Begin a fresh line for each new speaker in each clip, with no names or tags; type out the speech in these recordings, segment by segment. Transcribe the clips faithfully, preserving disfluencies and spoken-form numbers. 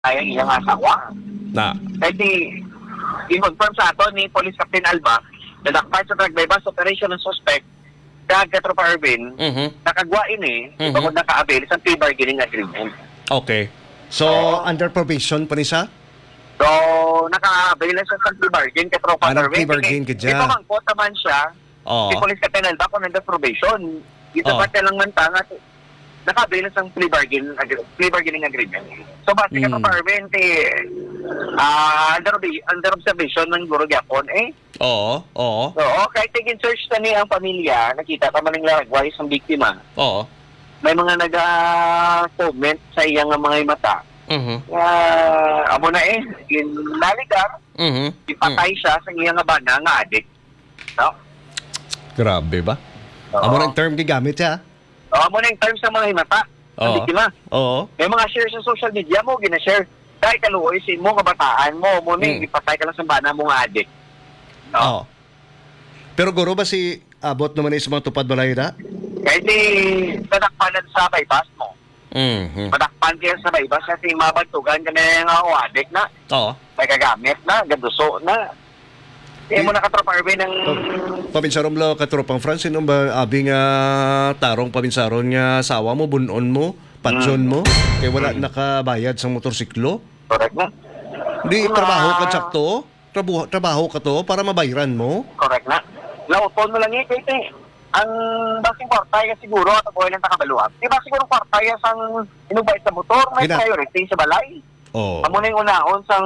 ay iyang asawa.
Na.
Kaya di, i-confirm sa ato ni Police Captain Alba na nakapart sa drug bypass operation ng suspect kag Katropa Erwin,
Mhm.
nakagwain eh,
Mhm.
bangod naka-avail sa plea bargaining agreement.
Okay. So, under probation pa ni siya?
So, naka-avail na siya sa plea bargain Katropa
Ah,
Erwin.
nag-plea bargain ka dyan.
Di pa mangkot naman siya,
Oo.
si Police Captain Alba kung nanda probation. Ito
Oo.
pa lang man tanga, naka-avail na sa plea bargain, ag- plea bargaining agreement. So, base
Mm.
Katropa Erwin, ti, ah, under, obi- under observation ng Guru Gyapon, eh,
Oo. Oo.
oo, kahit tigin search na ni ang pamilya, nakita ka man ng lagway ng biktima,
Oo.
may mga nag-comment sa iyang mga mata.
Mhm.
Uh, amo na eh, ginaligar,
Mhm.
ipatay siya sa iyang bana nga adik. No?
Grabe ba?
Oo.
Amo ng term gigamit siya?
Oo, amo na yung terms sa mga mata ng
Oo.
biktima.
Oo.
May mga share sa social media mo, gina-share. Dahil kaluoy, sin mo, kabataan mo, mo
Mm.
ni, ipatay ka lang sa bana mo nga adik. No?
Oo. Pero guro ba si abot naman sa mga tupad balay na?
Kahit di, padakpanan sa bypass mo.
Mhm.
Padakpan kaya sa bypass kasi mabagtugan ka na yung uh, adik na.
Oo.
May kagamit na, gaduso na. Hindi mo nakatropa Erwin ng...
Pabinsaron lo katropang France, sino ba abing uh, tarong pabinsaron nga sawa mo, bunon mo, patsyon mo, kaya wala nakabayad sa motorsiklo?
Correct na.
Di
Ah.
trabaho ka sakto? Trabaho, trabaho ka to para mabayaran mo?
Correct na. Lauton mo lang eh, kahit eh. Ang basing kwartaya siguro at buhay ng takabaluan. Di ba siguro kwartaya sang inubay sa motor, may
Gina-
priority sa balay.
Oo.
Amo na yung unahon sang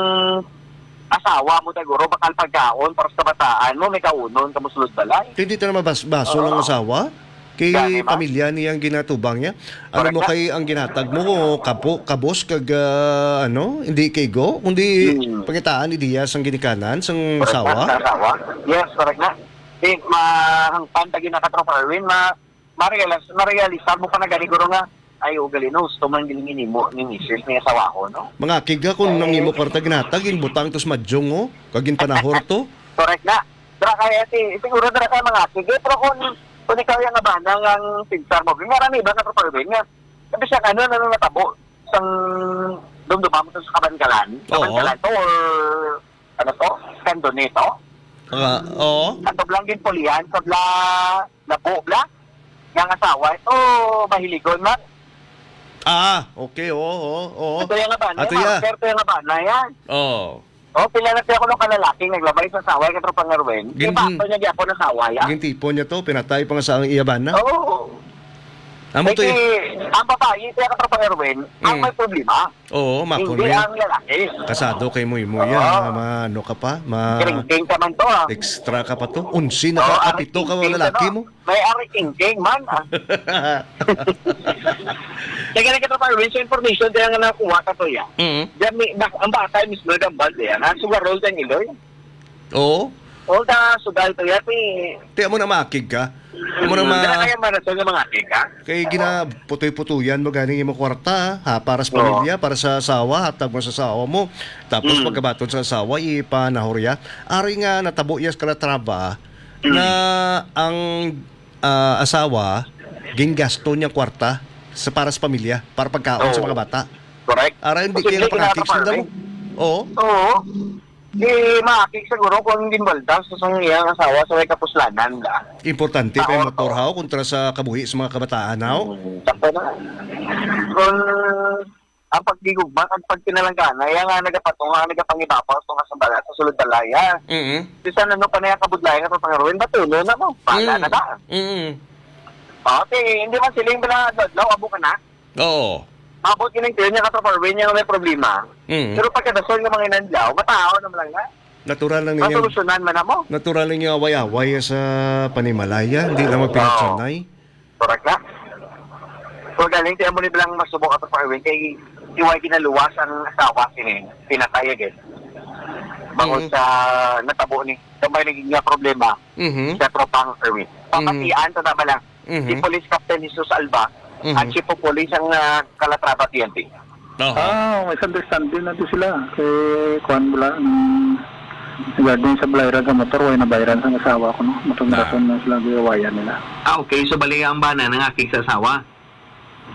asawa mo siguro, bakal pagkaon para sa bataan mo, may kaunon, kamusulod balay.
Hindi ito na mabas-baso ng asawa? Kay
Gani ba?
pamilya niyang ginatubang niya. Ano mo
Correct na.
kay ang ginatag mo, kapo, kabos, kag ah, ano, hindi kay go, kundi
Hmm.
pangitaan ni Diaz ang ginikanan sang
Correct
asawa.
na, sa asawa. Yes, correct na. Di, mahangpan tagi nakatropa Erwin, ma ma-realize, ma-realize mo pa na gani guro nga, ay ugali no, gusto man gilingin mo ni misis ni asawa ko, no?
Mga kiga kung nang imo kwarta ginatag, in butang tos madyong oh, kagin panahor to.
Correct na. Dra kaya ti, siguro dra kaya mga sige, pero kung kung ikaw yung abanang ang pinsar mo, marami ba na tropa Erwin nga, sabi siya ano, ano natabo, isang dumduma mo to sa kabangalan,
Oo.
kabangalan to, or ano to, kandonito,
Mga, oo.
ato blang din pulian, sa bla, labo bla, yung asawa, ito, mahiligon man.
Ah, okay, oo, oo, oo.
Ito yung abana,
Ato
yung
ya.
mga ito yung abana yan.
Oo.
O, pila na siya ako ng kalalaking naglabay sa asawa, yung katropang Erwin. Di
Gin-
ba, ito niya di ako ng asawa yan?
Gin tipo niya to, pinatay pa nga sa ang iyaban na.
Oo.
Amo to
Kasi,
eh.
ang babae, kaya katropang Erwin, ang
Mm.
may problema.
Oo, makon mo
Hindi
yan.
ang lalaki.
Kasado kay mo mo yan.
Oo.
Ma, ano ka pa? Ma,
Kring-king ka man to, ah.
extra ka pa to. Unsi na
Oo,
ka,
ari
kapito ka
king-king
lalaki
to,
mo.
no? May ari king-king man, ah. Kaya na katropang Erwin, sa information, kaya nga nakuha ka to yan.
Mm.
Diyan, may, bak- ang bata mismo nagambal yan. Ang sugarol sa iloy.
Oo.
O, da, sugal to yan, eh.
Tiyan mo na makig ka. Tiyan mo na ma...
Dala kaya marason ng mga tika.
Kay gina putoy-putuyan mo ganing imo kwarta ha para sa pamilya, para sa asawa, hatag mo sa asawa mo. Tapos
Mm.
pagkabaton sa asawa ipanahorya. Ari nga natabo yes kala traba
Mm.
na ang ah, asawa gingasto niya kwarta sa para sa pamilya, para pagkaon sa
Oo.
mga bata.
Correct.
Ara hindi
Kasi
kaya nakakik
kinakapar,
sila mo.
eh.
Oo.
Oo. Di makakik siguro kung hindi baldas sa iyang asawa sa may kapuslanan da.
Importante kay
Oo.
motor haw kontra sa kabuhi sa mga kabataan haw.
Hmm, sakto na. Kung ang pagdigugma at pagpinalanggana, yan nga nagapatunga, nagapangibapaw ito nga sa balat, sa sulod balaya.
Mhm.
Di sana no pa na yung kabudlayan ka sa pangaruin, batulo na mo. Pala na da.
Mhm.
Okay, hindi man siling ba na dadlaw, abo ka na.
Oo.
Mabot yun ang tiyo niya katraparwin niya may problema.
Mhm.
Pero pagkadasol ng mga inandlaw, matao naman lang na.
Natural lang ninyo.
Masolusyonan man na mo.
Natural lang yung away-away sa Panimalaya. Hindi naman pinatsanay.
Correct na. So galing, tiyan mo ni bilang masubok at parwin kay iway kinaluwas ang asawa sinin. Pinatay agad. Bangod
Mhm.
sa natabo ni. Kung may naging nga problema
Mhm.
sa tropang Erwin. Papatian, ito na ba lang.
Mhm.
Si Police Captain Jesus Alba
Mhm.
at Chief of Police ang uh, Calatrava T N T.
Oo.
Ah, may misunderstanding na to sila. Kay Kuan Bula, um, regarding sa balayran sa motor, way na bayaran sa asawa ko, no? Matong
Ah.
rason na sila gawayan nila.
Ah, okay. So bali ang bana ng aking sa asawa.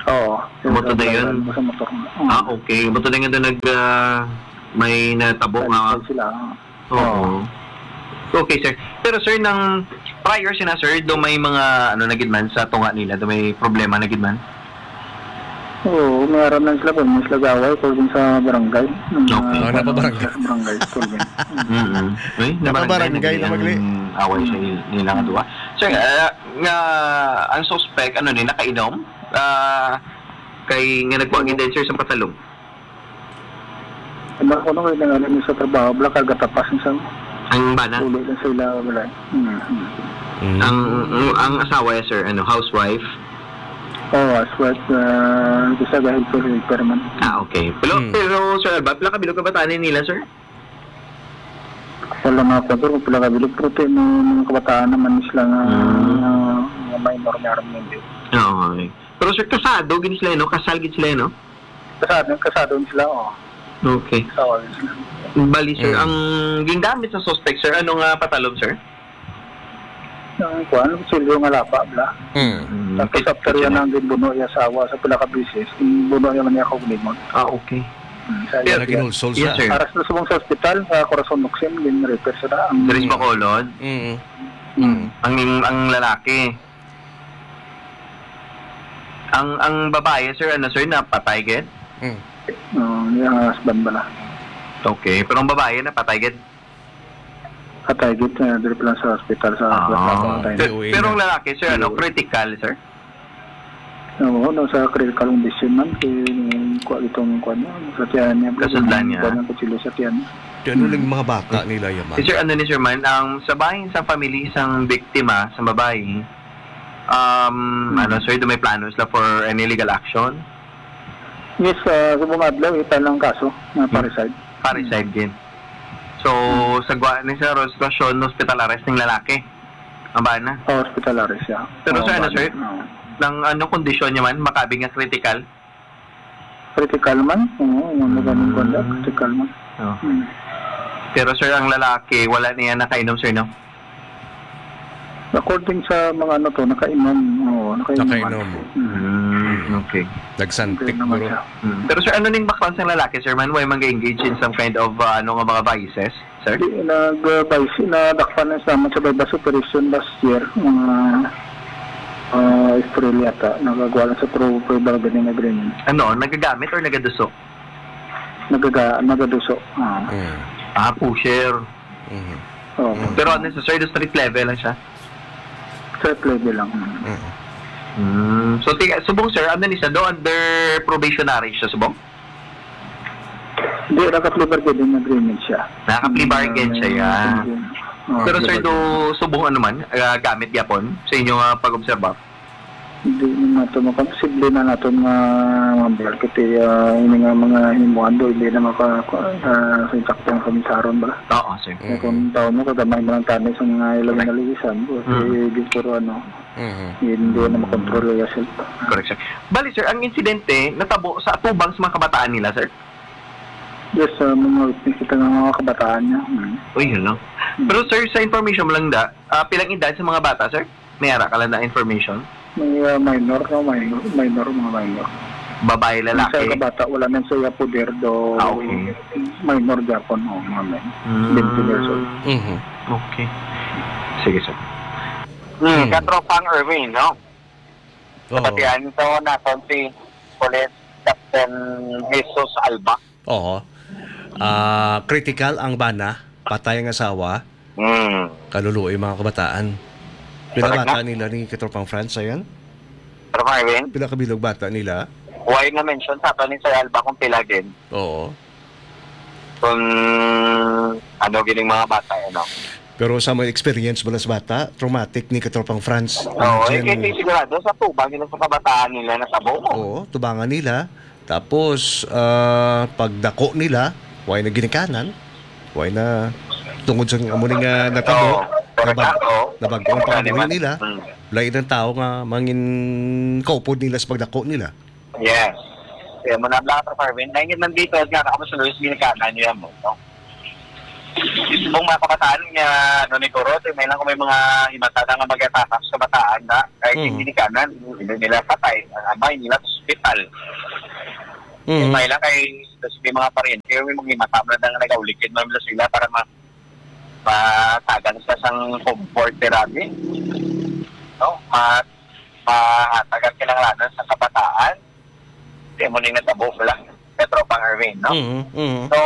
Oo.
Motor na yun?
Sa motor. Oo.
Ah, okay. Buto na nga doon nag, ah, may natabo nga.
Baliktad sila.
Oo. Okay, sir. Pero sir, nang prior sina sir, do may mga ano nagid man sa tunga nila, do may problema nagid man?
Oo, mayroon lang sila po. May sila gaway ko din sa barangay. Nung,
Okay.
ah,
Ah, napabarangay.
Sa barangay. Tulbin.
Mm-hmm. Uy,
Napabarangay na magli.
Away sa nila nga duwa. Sir, ah, nga ang suspect ano ni nakainom? Ah, kay nga nagkuha gid sir sa patalong.
Ano ko nung kailangan namin sa trabaho, bala kagatapas ng sa
Ang bana,
ulo lang sa ila. Wala. Hmm.
Mm.
ang ang asawa eh, sir, ano, housewife.
Oo, as well, uh, isa dahil po rin man.
Ah, okay. Pero,
Hmm.
pero sir, ba pila kabilog kabataan nila, sir?
Wala mga kapatid, kung pala kabilog po ito, mga kabataan naman sila nga
Hmm.
uh, minor nga rin hindi.
Oo, okay. Pero sir, kasado, gini sila, no? Kasal gid sila, no?
Kasado, kasado sila, oo.
Okay.
Kasado sila.
Bali, sir,
Hmm.
ang gingamit sa suspect, sir, anong uh, patalom, sir?
Ang kuhan, silyo nga lapa, bla.
Mm.
Tapos after yan ang gibuno yung asawa sa pila ka bisis, gibuno yung niya kauglimon.
Ah, okay.
Sa
Yeah,
iya.
Naginulsol
Yes,
sa.
sir.
Aras na subong sa ospital, sa Corazon Luxem, din repair sila. Ang
Dres Bacolod,
Mm.
Hmm.
ang ang lalaki. Ang ang babae, sir, ano, sir, napatay gid?
Mm.
uh, yung husband bala.
Okay. Pero ang babae, napatay gid?
Katay git, uh, dire lang sa ospital sa
Ah.
Katay.
Pero, pero ang lalaki, sir, ano, critical, sir?
Oo, no, sa critical condition man, kaya kuha itong kuha niya, sa tiyan niya.
Kasundan niya.
Kuha ng kutsilo sa tiyan niya.
Di ano lang mga bata nila yaman.
Si sir, ano ni sir man, ang sa bahay sa family, isang biktima, sa babae, um, ano, sir, do may plano sila for any legal action?
Yes, uh, sa bumadlaw, ita ng kaso na parasite.
Parricide din. So, sa gwa ni sir, sitwasyon, hospital arrest ng lalaki. Ang ba na?
Sa hospitalaris siya.
Pero
Oo,
sa ano,
bali.
sir?
Oo.
Nang anong kondisyon niya man, makabing nga critical?
Critical man? Oo, ano ganun ko na,
Mm.
critical man.
Oh.
Hmm.
Pero sir, ang lalaki, wala niya nakainom, sir, no?
According sa mga ano to, nakainom. Oo, nakainom.
Nakainom.
Hmm.
Mm, okay.
Nagsantik
Nakainom naman
bro.
siya.
Mm. Pero sir, ano ning background sa lalaki, sir man? Why mag-engage in some kind of, uh, ano nga mga vices, sir?
Di, nag-vice, nadakpan na sa amin sa bypass operation last year. Mga uh, April yata. Nagagawa lang sa true bargaining agreement.
Ano, nagagamit or nagaduso?
Nagaga, nagaduso. Ah,
Mm.
Ah, pusher.
Mm.
oo.
Pero ano, sa sir, the street level lang siya?
Third level lang.
Mm.
Mm. So, tiga, subong sir, ano ni siya? Do under probationary siya, subong?
Hindi, naka-plea bargaining agreement siya.
Naka-plea bargain siya, ya.
Oo,
Pero
plea
sir, do
bargaining.
subong ano man, ah, gamit yapon sa inyong uh, pag-obserba?
Hindi na nato makaposible na nato nga mga kiti uh, ini nga mga himuan do hindi na maka uh, sa saktong komisaron ba.
Oo, sir.
Mm. Kung tao mo kagamay mo ng tanis sa mga ilang naligisan kasi
Mm.
gito ano
Mm.
hindi na makontrol yung self.
Correct, sir. Bali, sir, ang insidente natabo sa atubang sa mga kabataan nila, sir?
Yes, uh, mga witness kita ng mga kabataan niya. Mm.
Uy, hello. Pero sir, sa information mo lang da, ah, pilang edad sa mga bata, sir? May ara ka lang na information?
May uh, minor, no? minor, minor, mga minor.
Babae,
Sa
lalaki?
kabata, wala nang saya poder do
Ah, okay.
minor Japon o mga men.
Mm.
twenty years old.
Mhm.
Okay. Sige, sir.
Hmm. Katropang Irving, no?
Oo.
Pati yan, ito natin si Police Captain Jesus Alba.
Oo. Ah, critical ang bana, patay ang asawa,
Hmm.
kaluluoy mga kabataan. Pila
Correct
bata nila ni Katropang France, ayan?
Katropang Irving,
Pila kabilog bata nila?
why na mention sa ato ni Sir Alba kung pilagin?
Oo.
Kung ano gining mga bata, ano?
Pero sa mga experience mo sa bata, traumatic ni Katropang France.
Oo, eh,
Diyan,
kasi sigurado sa tubang nila sa kabataan nila na sabo.
oo, tubangan nila. Tapos, ah, pagdako nila, why na ginikanan, why na tungod sa amuning nga natabo,
Correct
nabag,
ako.
nabago ang pangabuhi nila,
Hmm.
lain ng tao nga mangin kaupod nila sa pagdako nila.
Yes. Kaya mo na Black Farvin, nangin nandito at nga kakamusuloy sa ginikanan niya mo, no? Kung mga kabataan nga, ano ni Kurot, may lang kung may mga himatada nga mag-atakas sa bataan na, kahit
Mm.
hindi kanan, hindi nila patay, ang amay nila sa hospital.
Mhm.
May lang kay tapos may mga paryente, may mga himatam na nga nag-aulikid man nila sila para ma matagan sa sang comfort therapy. No? At mahatagan kinanglanan sa kabataan. Hindi mo nang natabo lang. Petro Pang Erwin, no?
Mhm. Mhm.
So,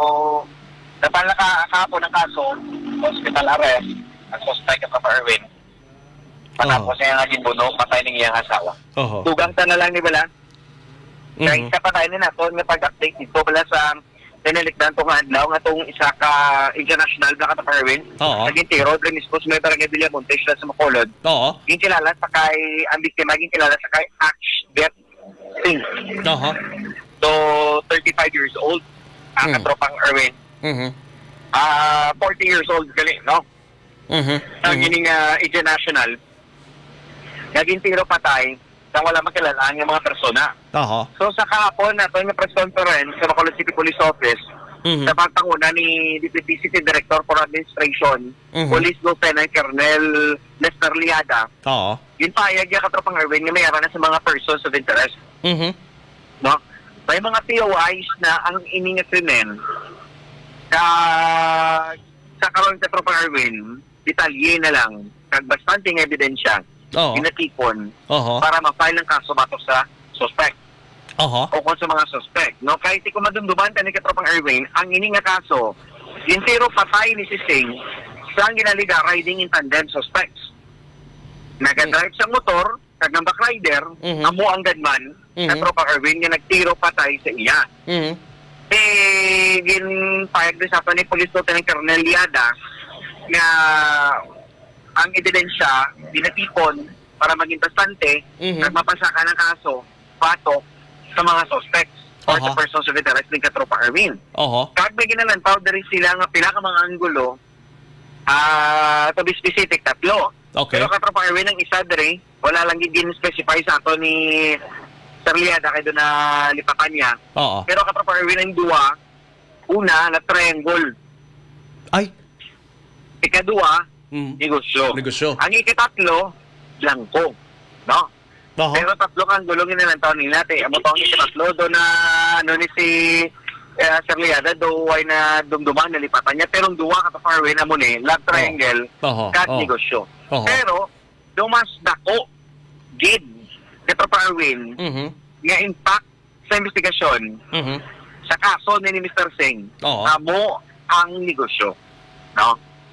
napala ka kahapon ng kaso, hospital arrest, ang suspect ka pa Erwin. Patapos niya nga ginbuno, patay ng iyang asawa.
Oho.
Tugang ta na lang ni Bala. Kahit
Mhm.
sa patay ni nato, nga pag-update dito Bala sa tinilikdan to nga adlaw nga tong isa ka international na ka Erwin.
Oo.
Naging tiro, Dreniscos, may parang Villa Montes sa Macolod.
Oo.
Yung kilala sa kay, ang biktima, yung kilala sa kay Ash Death Singh.
Oho.
So, thirty-five years old, ang
Hmm.
katropang Erwin.
Mhm.
Ah, forty years old gali, no?
Mhm.
Ang gining uh, international. Naging tiro patay sa wala makilalaan ng mga persona.
Oho.
So sa kahapon na ito yung press conference sa Bacolod City Police Office
Mhm.
sa pagpanguna ni Deputy City Director for Administration,
Mhm.
Police Lieutenant Colonel Lester Liada,
Oo.
yung payag yung katropang Erwin nga mayroon na sa mga persons of interest.
Mhm.
No? May mga P O Is na ang ining krimen ka sa karon sa Tropang Erwin, detalye na lang kag bastante nga ebidensya
Oo.
ginatipon
Oho.
para ma-file ng kaso batok sa suspect
Oho.
o kung sa mga suspect. No, kahit di ko madumduman ka ni Katropang Erwin, ang ining nga kaso, yung tiro patay ni si Singh sa ang ginaliga riding in tandem suspects. Nagadrive sa motor, kag ng backrider,
Mhm.
amo ang gunman,
Mhm.
Katropang Erwin nga nagtiro patay sa iya.
Mhm.
Eh, gin payag din sa ni Police Lieutenant Colonel Liada na ang ebidensya dinatipon para maging bastante
Mhm.
at mapasaka ng kaso patok sa mga suspects or
Aha.
sa persons of interest ng Katropa Erwin.
Oho.
Kag may ginalantaw diri sila nga pila ka mga anggulo, ah to be specific, tatlo.
Okay.
Pero Katropa Erwin ang isa diri, wala lang gin specify sa ato ni Sir Liada kay doon na lipatan niya.
Oo.
Pero Katropa Erwin ang duwa, una na triangle,
Ay.
ikadua
Mhm.
negosyo.
Negosyo.
Ang ikatatlo, blanco. No?
Oho.
Pero tatlo kang gulong na lang taon nila. Te, amo taong ikatatlo, do na, ano ni si uh, Sir Liada, do ay na dumduman, nalipatan niya. Pero ang duwa ka pa Farway na muli, love triangle,
Oho.
kat
Oho.
negosyo.
Oho.
Pero, dumas dako, gid, ka Farwin,
Mhm.
nga impact sa investigasyon,
Mhm.
sa kaso ni ni Mister Singh,
Oo.
amo ang negosyo. No?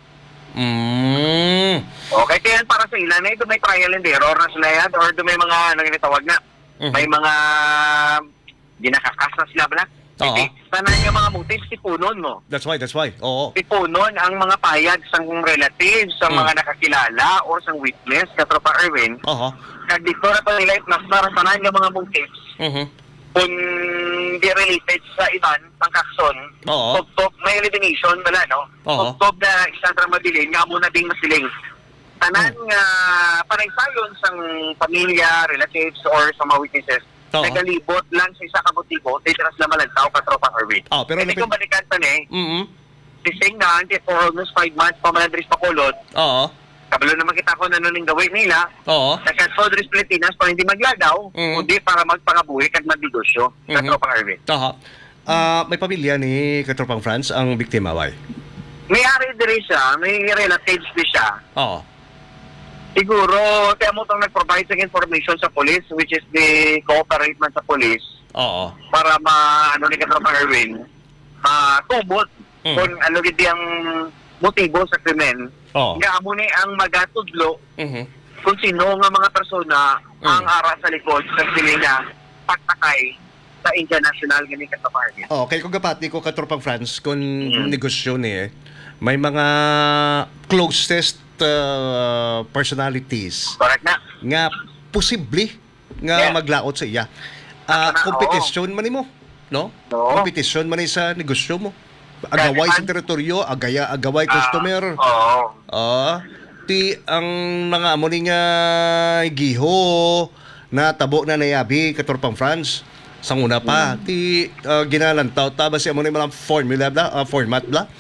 Mm.
Okay, kaya para sa ilan, eh, do may trial and error na sila yan, or do may mga, ano yung tawag na,
Mhm.
may mga ginakakas na sila ba?
Oo.
Hindi, tanan yung mga motives, tipunon mo.
That's why, that's why. Oo.
Tipunon ang mga payag sa relatives, sa
Mm.
mga nakakilala, or sa witness, katropa Erwin.
Oho.
Kag dito na pa nila, mas para tanan yung mga motives,
Mhm.
kung di related sa iban, ang kakson,
Oo.
tugtog, may elimination, wala, no?
Oo.
Tugtog na isa na mabilin, nga muna ding masiling. Tanan nga, parang sayon sa pamilya, relatives, or sa mga witnesses,
Oo.
nagalibot lang sa isa ka motibo, titras na malantaw ka tropang Erwin.
Oh, pero
Hindi
napit-
ko balikan pa ni,
Mhm.
si Singh na, hindi for almost five months, pamalandris pa kulot,
Oo.
kabalo naman kita ko na nun yung gawin nila,
Oo.
sa Catfodris Pilipinas, para hindi maglagaw,
Mhm.
kundi para magpangabuhi kag magnegosyo ka
Mhm.
tropang Erwin.
Oho. Ah, may pamilya ni Katropang France ang biktima, why?
May ari diri siya, may relatives di siya.
Oo.
Siguro, kaya mo itong nag-provide sa information sa police, which is the cooperate man sa police,
Oo.
para ma, ano ni Katropang Erwin, matubot
Mm.
kung ano gid ang motibo sa krimen.
Oo.
Nga amo ni ang magatudlo
Mhm.
kung sino nga mga persona
Mm.
ang ara sa likod sa sila na pagtakay sa international gani Katropang Erwin.
Oh, kay ko gapati ko Katropang France kung
Mm.
negosyo ni eh, may mga closest uh, personalities
Correct na?
nga posible nga
Yeah.
maglaot sa iya. Ah,
Oo.
competition man nimo, no?
Oo.
Competition man ni sa negosyo mo. Agaway sa teritoryo, agaya agaway customer.
Oo.
Ah, ti ang mga amo ni nga giho na tabo na nayabi Katropang France. Sang una pa, ti uh, ginalantaw taba si amo ni mga formula bla, ah, format bla.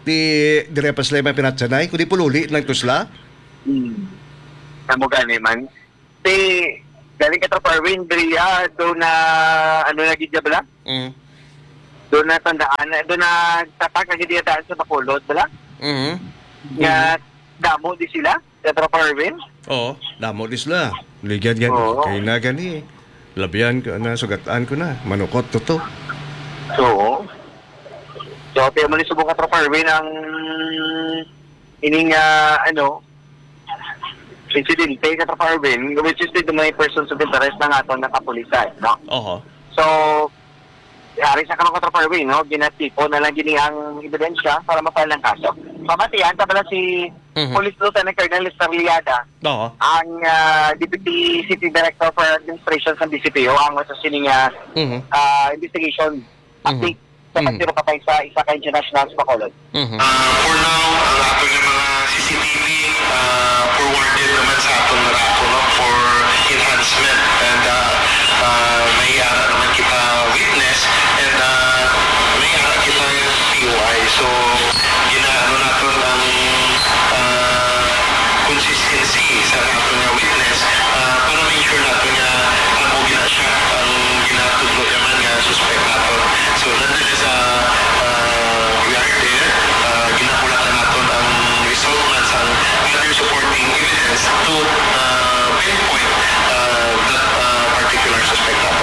ti dire pa sila may pinatsanay kundi pululi lang to sila.
Hmm. Amo gani man. Si galing ka tropa Erwin Dria do na ano na gidya bala?
Mm.
Do na tandaan do na tatak na gidya daan sa Bacolod bala?
Mhm.
Nga damo di sila sa tropa Erwin.
Oo, damo di sila. Ligyan gan
Oo.
kay na gani. Labian ko na sugatan ko na. Manukot to to.
So, so kaya mo ni subong ka tropa Erwin ang ining ah, ano insidente ka tropa Erwin, which is the may persons of interest ng aton nakapulisan, no?
Oo.
So, yari sa kanong tropa Erwin, no? Ginatipo na lang gini ang ebidensya para mapile ng kaso. Pamatian, tabala si
Mhm.
Police Lieutenant Colonel Lester Liada,
Oo.
ang ah, Deputy City Director for Administration sa D C P O, ang sa sining uh,
Mhm.
investigation update sa
Mhm.
pagtiro patay sa isa ka international sa Bacolod.
Mhm.
Uh, for now, ang ato ng mga C C T V uh, forwarded naman sa atong mga ato no, for enhancement and uh, uh, may ara naman kita witness and uh, may ara kita P O I. So, ginaano nato ang uh, consistency sa ato nga witness uh, para ma-ensure nato nga amo gina siya ang ginatudlo naman nga suspect nato. So, nandun sa uh, we are there, uh, ginapulatan natin ang result man sa other supporting evidence to uh, pinpoint uh, that uh, particular suspect natin.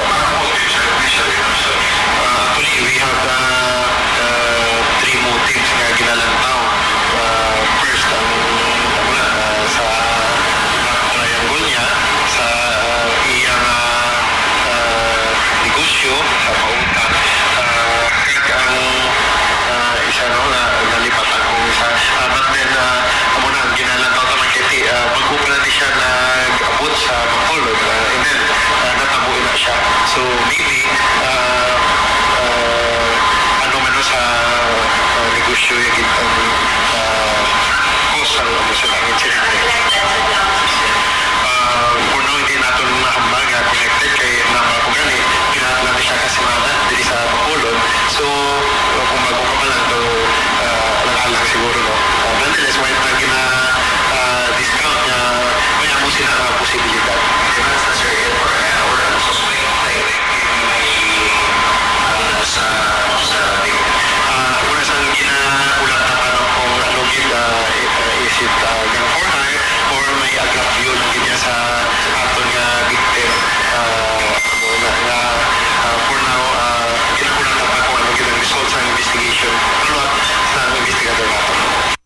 Uh, actually, we have uh, uh, three motives nga ginalantaw. Uh, first, ang mula uh, sa triangle niya, sa uh, iyang uh, uh, negosyo, sa pautang. Uh, kaya ang uh, isa no, na nalipatan kong isa. Uh, but then, uh, amo na, ang ginalantaw ito makiti, uh, magkupala di siya nag-abot sa Bacolod, uh, and then, uh, natabuin na siya. So, maybe, uh, uh, ano man no, sa uh, negosyo yung gitang uh, cause ang ano sa langit siya. Uh, for now, hindi natin mahambang nga connected kay nama ko gani. Pinahat natin siya kasi mga dili sa Bacolod. So, uh, kung bago ka pa lang to, uh, lang siguro, no? Uh, nonetheless, why na gina uh, discount na may amo sila na posibilidad. Diba sa Sir or or ang suspect na may sa sa uh, kung nasang ginaulat na tanong kung ano gid uh, is it uh, gang for hire or may agrap yun ang ganyan sa aton nga victim uh, ano na nga uh, for now uh, ginaulat na pa kung ano gid ang result sa investigation ano sa investigador natin.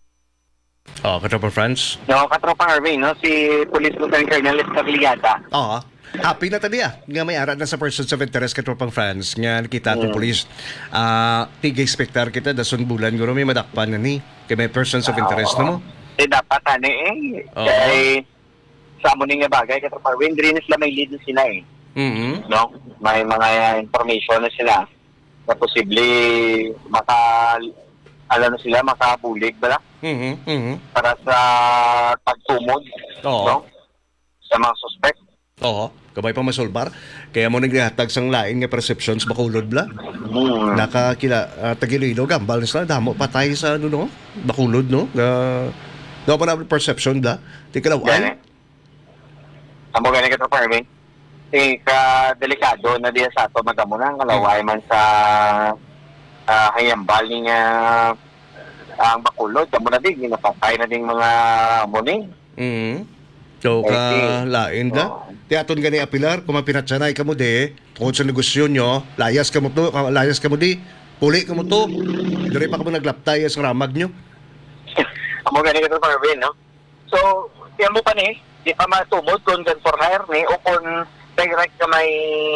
Oh, Katropa Franz.
No, katropa Erwin, no? Si Police Lieutenant Colonel Lester Liada.
Oo. Happy na tadi ah. Nga may ara na sa persons of interest Katropang Franz. Nga nakita ato police. Ah, tiga expectar kita dason bulan guro may madakpan na ni. Kay may persons of interest na mo.
Eh, dapat ano eh.
Oo.
Kaya sa mo nga bagay, katropa Erwin, din sila may lead na sila eh.
Mhm.
No? May mga information na sila na posible maka alam na sila, makabulig ba
Mhm. Mhm.
para sa pagtumod,
Oo.
no? Sa mga suspect.
Oo. Kabay pa masolbar. Kaya mo naghatag sang lain nga perceptions Bacolod bla.
Hmm.
Nakakila uh, Tagilido gambal na sila damo patay sa ano no? Bacolod no. Ga uh, pa na perception bla. Di
Gani.
kalawan.
Amo gani ka tropa Erwin. Eh, ka delikado na diya sa ato magamo na ang kalaway man sa uh, hayambal ni nga ang Bacolod. Amo na din, ginapatay na din mga muni.
Mhm. So ka
Okay.
lain da.
Oo.
Ti aton gani apilar kung mapinatsanay ka mo de tungod sa negosyo nyo, layas ka mo to, ka- layas ka mo di. Puli ka mo to. Dire pa ka mo naglaptay sa ramag nyo.
Amo gani ka tropa Erwin, no? So, tiyan mo pa ni, di pa matumod kung gun for hire ni o kung direct ka may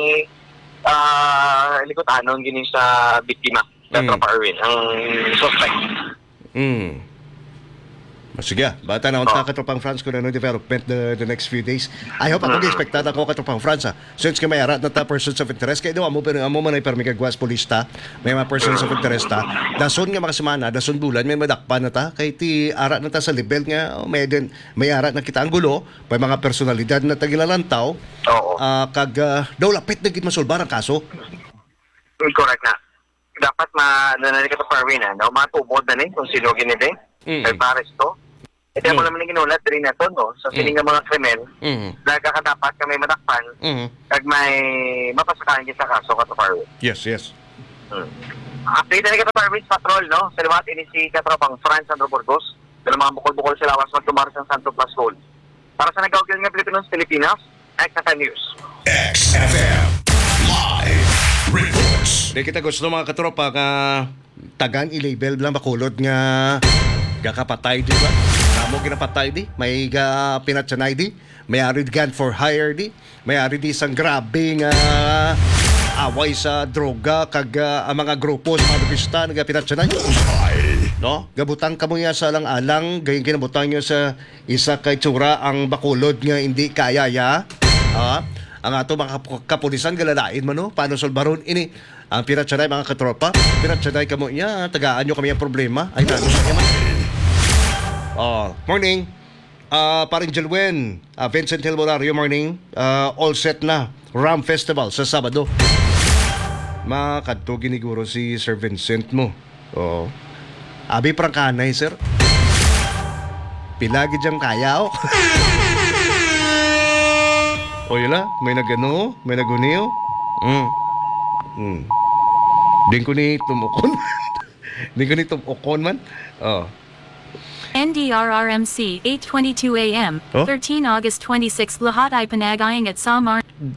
ah likod-anon gini sa biktima. Sa
Mm.
tropa Erwin, ang suspect.
Mm. Sige, bata na
Oh.
unta Katropang Franz kung ano development the, the next few days. I hope ako gi-expected ako Katropang Franz ha. Since ka may arat na ta persons of interest, kaya daw amo pero amo man ay permi kagwas polista, may mga persons of interest ta. Dason nga makasemana, dason bulan may madakpan na ta kay ti arat na ta sa level nga oh, may den may arat na kita ang gulo, may mga personalidad na tagilalantaw.
Oo.
Ah, kag uh, daw lapit na gid masulbar ang kaso.
Correct na. dapat ma ano na ka to Parwin na matubod na ni kung sino ginili.
Mm.
Kay pares to. Ito
Mm.
mo naman yung ginulat rin na to, no? Sa sining ng mga krimen,
Mm.
nagkakadapat kami matakpan,
Mm.
kag may mapasakahan kita sa kaso ka to Parwin.
Yes, yes.
Hmm. Update na ka to Parwin Patrol, no? Sa liwat ini si Katropang Franz Sandro Burgos, dala mga bukol-bukol sa lawas magtumaras ng Santo Plus Gold. Para sa nagkaugyal nga Pilipinos, Pilipinas, X F M News.
X F M Live Reports.
Di kita gusto mga katropa nga tagan i-label lang makulod nga gakapatay di ba? Namo ginapatay di, may ga pinatsanay di, may ari gan for hire di, may ari di isang grabe nga away sa droga kag ah, ang mga grupo sa mga pista nga pinatsanay. No? Gabutang kamo niya sa alang-alang, gayon kinabutang niyo sa isa kay tsura ang bakulod nga hindi kaya ya. Ah, ang ato mga kap- kapulisan galalain man no, paano solbaron ini ang pinatsanay mga katropa, pinatsanay kamo niya, tagaan niyo kami ang problema. Ay nano sa man. Oh, morning. Ah, paring Jelwen, ah, Vincent Hilmorario, morning. Ah, all set na. Ram Festival sa Sabado. Makadto giniguro si Sir Vincent mo. Oh. Abi prangkanay, sir. Pilagi diyang kaya, oh. O yun may nagano, may naguniw. Mm. Mm. Din ko ni tumukon. Din ko ni tumukon man. Oh.
N D R R M C, eight twenty-two a m,
Oh?
thirteen August twenty-sixth, lahat ay panagayang at Samar.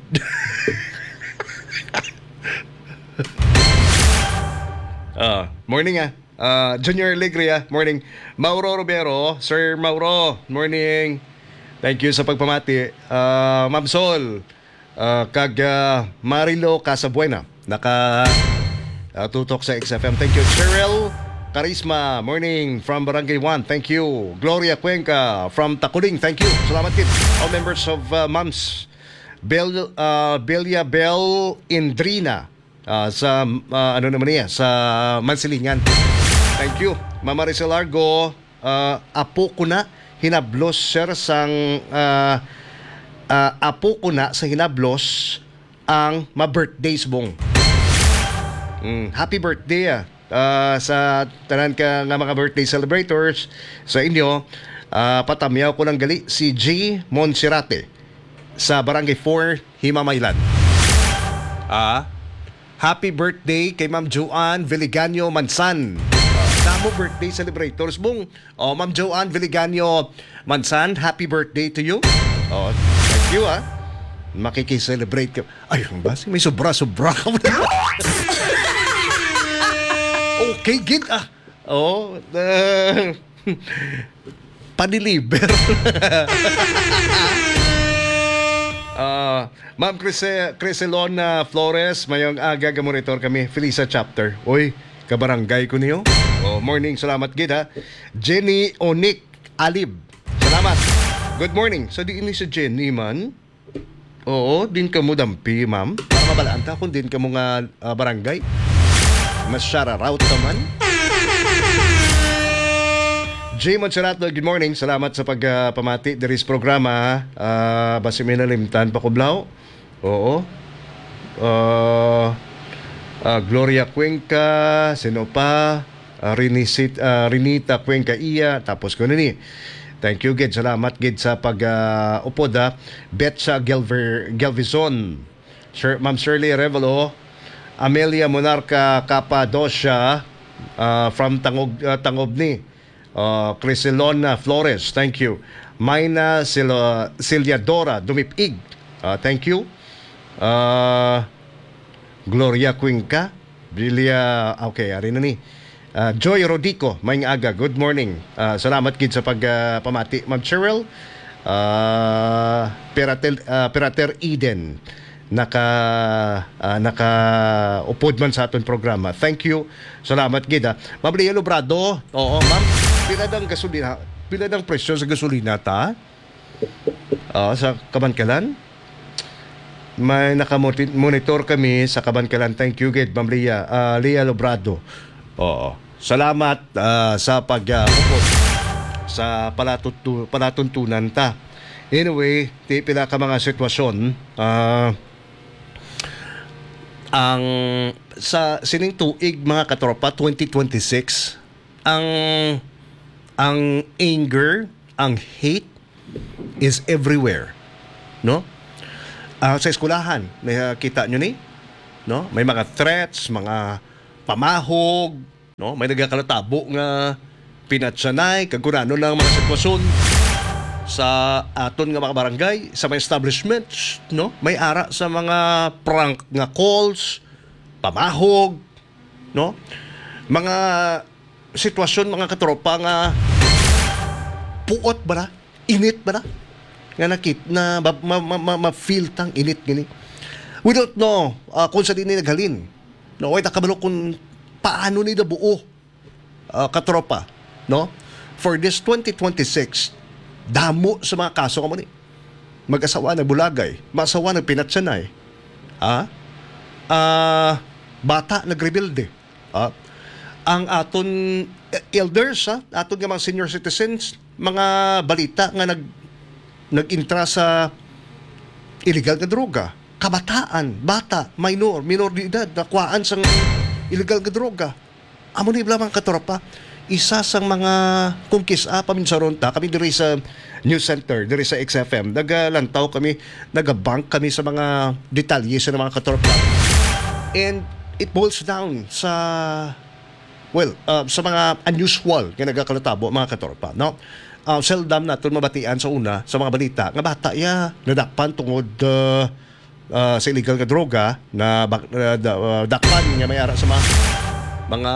Ah, morning ah. Ah, Junior Ligria, morning. Mauro Robero, Sir Mauro, morning. Thank you sa pagpamati. Ah, Ma'am Sol, ah, kag ah, Marilo Casabuena, naka ah, tutok sa X F M. Thank you. Cheryl Karisma, morning from Barangay one. Thank you. Gloria Cuenca from Takuling. Thank you. Salamat kid. All members of uh, Moms Bel uh, Belia Bel Indrina uh, sa uh, ano naman niya sa Mansilingan. Thank you. Mama Rizal Largo, uh, apo ko na hinablos sir sang uh, uh, apo ko na sa hinablos ang ma-birthdays bong. Mm, happy birthday ah. Uh, sa tanan ka nga mga birthday celebrators sa inyo. Uh, patamyaw ko ng gali si G. Monserrate sa Barangay four, Himamaylan. Ah, happy birthday kay Ma'am Joanne Viliganyo Mansan. Uh, Namo birthday celebrators bong. Oh, Ma'am Joanne Viliganyo Mansan, happy birthday to you. Oh, thank you ah. Makiki-celebrate ka. Ay, ang basi, may sobra-sobra ka. Okay, gid ah. Oh, uh, paniliber. uh, Ma'am Crise, Criselona Flores, mayong aga gamonitor kami, Felisa Chapter. Oy, kabarangay ko niyo. Oh, morning, salamat gid ha. Jenny Onik Alib. Salamat. Good morning. So di ini si Jenny man. Oo, din ka mo dampi, ma'am. Para mabalaan ta kung din ka mo nga uh, barangay. Mas shout-out naman. Jay Monserrato, good morning. Salamat sa pagpamati. Uh, There is programa. Uh, basi may nalimtan pa kublaw. Oo. Uh, uh, Gloria Cuenca, sino pa? Uh, Rinisit, uh, Rinita Cuenca Iya. Tapos ko na ni. Thank you, Gid. Salamat, Gid, sa pag-upod. Uh, Betsa Gelver, Gelvizon. Sir, Ma'am Shirley Revelo. Amelia Monarca Capadocia uh, from Tangog, uh, Tangobni. Uh, Criselona Flores, thank you. Mayna Sil Siliadora Dumipig, uh, thank you. Uh, Gloria Cuenca, Bilia, okay, ari na ni. Uh, Joy Rodico, may aga, good morning. Uh, salamat kid sa pagpamati. Uh, Ma'am Cheryl, uh, Pirater, uh, Pirater Eden, naka uh, naka upod man sa aton programa. Thank you. Salamat gid ha. Ma'am Lea Lobrado. Oo, ma'am. Pila dang gasolina? Pila dang presyo sa gasolina ta? Uh, sa Kabankalan. May naka-monitor kami sa Kabankalan. Thank you gid, Ma'am Lea. Uh, Lea Lobrado. Oo. Salamat uh, sa pag-upod sa palatuntu- palatuntunan ta. Anyway, ti pila ka mga sitwasyon. Ah uh, ang sa sining tuig mga katropa twenty twenty-six ang ang anger, ang hate is everywhere, no? Ah, sa eskwelahan, nakita nyo ni, no? May mga threats, mga pamahog, no? May nagakalatabo nga pinatsanay kag kunano lang mga sitwasyon sa aton nga mga barangay, sa mga establishments, no? May ara sa mga prank nga calls, pamahog, no? Mga sitwasyon mga katropa nga puot ba na? Init ba na? Nga nakit na ma, ma, ma, ma, ma-feel tang init gini. We don't know uh, kung sa din ni naghalin. No, wait nakabalo kung paano ni buo uh, katropa, no? For this twenty twenty-six, damo sa mga kaso kamo ni. Mag-asawa nagbulagay, masawa nagpinatsanay. Ah? Ah, bata nagrebelde. Ah, ang aton elders, ha? Aton nga mga senior citizens, mga balita nga nag nag-intra sa illegal nga droga. Kabataan, bata, minor, minor de edad, nakuhaan sang illegal nga droga. Amo ni mga katropa, isa sa mga kungkisa paminsaron ta, kami diri sa News Center, diri sa X F M, nagalantaw kami, nagabank kami sa mga detalye sa mga katropa. And it boils down sa well, uh, sa mga unusual nga nagakalatabo mga katropa, no? Uh, seldom natin mabatian sa una sa mga balita nga bata ya nadakpan tungod uh, uh, sa illegal nga droga na uh, uh, dakpan nga may ara sa mga mga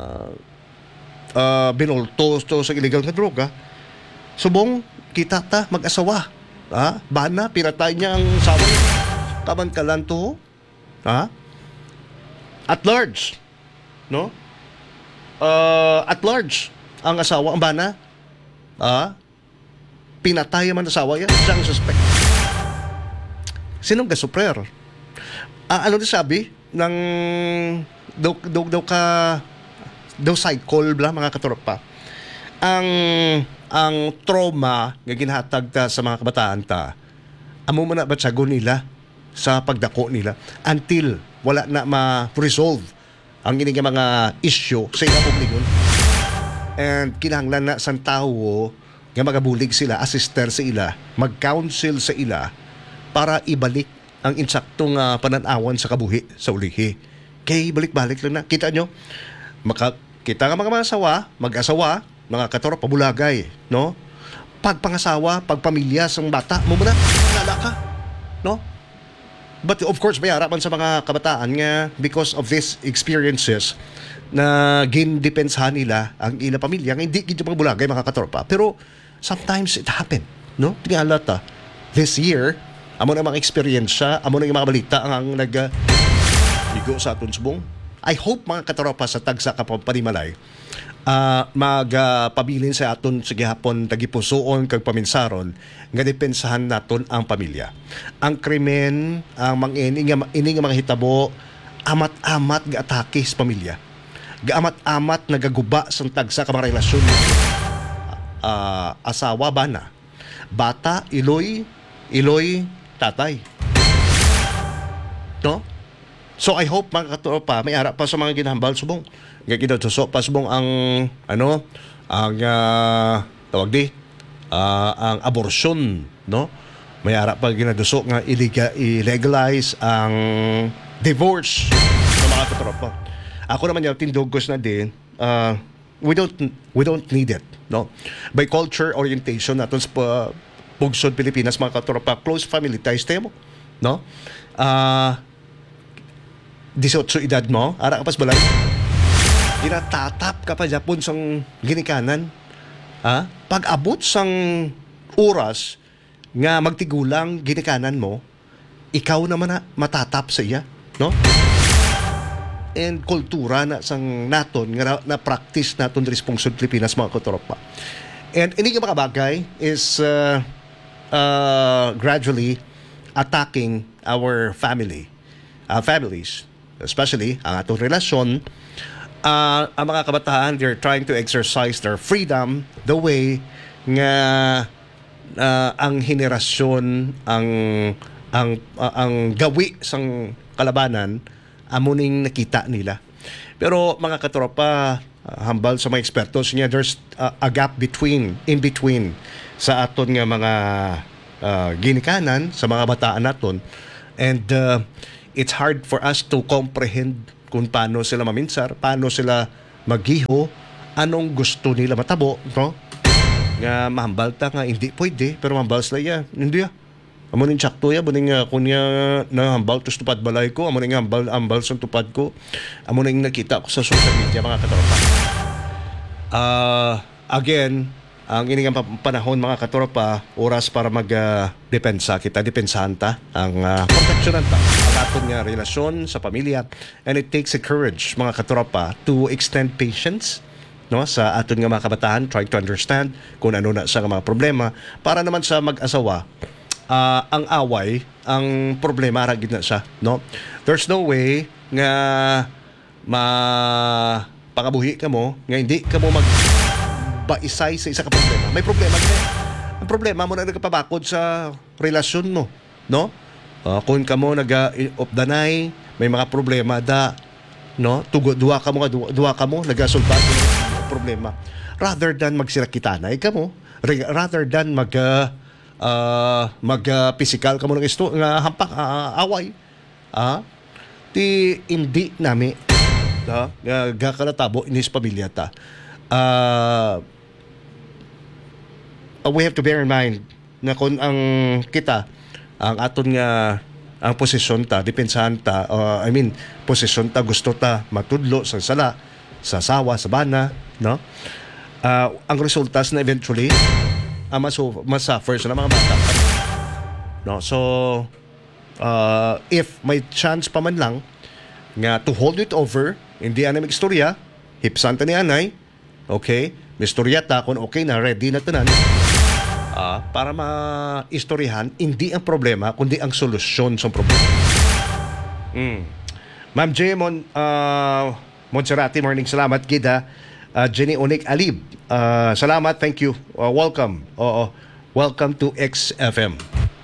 uh, binulto to sa illegal nga droga. Subong kita ta mag-asawa, ha? Bana pinatay niya ang sawa taman kalan to, ha? At large, no? Uh, at large ang asawa ang bana, ah, pinatay man asawa yan, siyang suspect. Sinong gasuprer? Ah, ano na sabi ng daw, daw, daw ka daw cycle bla mga katropa. Ang ang trauma nga ginhatag ta sa mga kabataan ta, amo man na batsagon nila sa pagdako nila until wala na ma-resolve ang ining mga issue sa ilang publikon. And kinahanglan na sang tawo nga magabulig sila, assister sa ila, mag-counsel sa ila para ibalik ang insaktong uh, pananawan sa kabuhi sa ulihi. Kay balik-balik lang na. Kita nyo, maka, kita nga mga masawa, mag-asawa, mga katorop, pabulagay, no? Pagpangasawa, pagpamilya sang bata, mo muna, nala ka, no? But of course, may harapan sa mga kabataan nga because of these experiences na gindepensahan nila ang ilang pamilya nga hindi gid mga bulagay mga katropa. Pero sometimes it happen, no? Tingala ta. This year, amo na mga experience, amo na yung mga balita ang, ang nag uh, ligo sa aton subong. I hope mga katropa sa tagsa ka panimalay uh, magpabilin uh, sa aton sa gihapon tagipusoon kag paminsaron nga depensahan naton ang pamilya. Ang krimen, ang mga ini nga ini nga mga hitabo amat-amat ga atake sa pamilya. Gaamat-amat nagaguba sa tagsa ka mga relasyon. Uh, asawa bana, bata iloy iloy tatay. No? So I hope mga katropa may ara pa sa mga ginahambal subong. Nga gidadoso pa subong ang ano ang uh, tawag di uh, ang abortion, no? May ara pa ginadoso nga illegal illegalize ang divorce sa mga katropa. Ako naman yung tindugos na din, uh, we don't we don't need it, no? By culture orientation naton sa Pugsod Pilipinas mga katropa, close family ties tayo mo, no? Ah uh, eighteen edad mo, ara ka pas balay. Ginatatap ka pa Japon sang ginikanan. Ha? Pag-abot sang oras nga magtigulang ginikanan mo, ikaw naman na matatap sa iya, no? And kultura na sang naton nga na, na practice naton diri sa Pugsod Pilipinas mga katropa. And ini nga mga bagay is uh, uh, gradually attacking our family, uh, families. Especially ang atong relasyon, uh, ang mga kabataan, they're trying to exercise their freedom the way nga uh, ang henerasyon, ang ang uh, ang gawi sang kalabanan amuning nakita nila. Pero mga katropa, uh, hambal sa mga ekspertos niya, there's uh, a gap between, in between sa aton nga mga uh, ginikanan, sa mga bataan naton. And uh, it's hard for us to comprehend kung paano sila maminsar, paano sila maghiho, anong gusto nila matabo, no? Nga mahambal ta nga hindi pwede, pero mahambal sila ya, hindi ya. Amo ning tsakto ya, buning uh, kunya na hambal tus tupad balay ko, amo ning hambal hambal sa tupad ko. Amo ning nakita ko sa social media mga katropa. Uh, again, ang ining panahon mga katropa, oras para mag uh, depensa kita, depensahan ta ang uh, proteksyonan ta ang aton nga relasyon sa pamilya, and it takes a courage mga katropa to extend patience, no, sa aton nga mga kabataan, trying to understand kung ano na sa mga problema para naman sa mag-asawa. Uh, ang away, ang problema ragid na siya, no? There's no way nga ma pakabuhi ka mo nga hindi ka mo mag baisay sa isa ka problema. May problema din. Ang problema mo na nagpabakod sa relasyon mo, no? Uh, kung ka mo nag-off the night, may mga problema da, no? Tugo duwa ka mo duwa, duwa ka mo nagasulbat ng problema. Rather than magsirakitanay ka mo, rather than mag uh, uh, mag uh, physical ka mo ng isto nga hampak uh, away, ah, ti hindi nami da uh, gakalatabo inis pamilya ta. Uh, we have to bear in mind na kung ang kita ang aton nga ang posisyon ta, depensahan ta, uh, I mean posisyon ta, gusto ta matudlo sa sala, sa sawa, sa bana, no? Uh, ang resultas na eventually uh, masu- masuffer sa mga bata, no? So uh, if may chance pa man lang nga to hold it over, hindi ana magstorya, hipsan ta ni anay, okay, mistorya ta kung okay na, ready na tanan, uh, para ma-istoryahan hindi ang problema kundi ang solusyon sa problema. mm. Ma'am J. Mon, uh, Monserrati, morning, salamat Gida. uh, Jenny Onik Alib, uh, salamat, thank you, uh, welcome. Oo, welcome to X F M.